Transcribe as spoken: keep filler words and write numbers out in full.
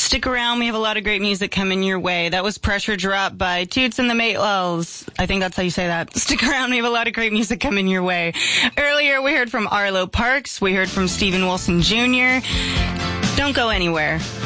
Stick around. We have a lot of great music coming your way. That was Pressure Drop by Toots and the Maytals. I think that's how you say that. Stick around. We have a lot of great music coming your way. Earlier, we heard from Arlo Parks. We heard from Steven Wilson Junior Don't go anywhere.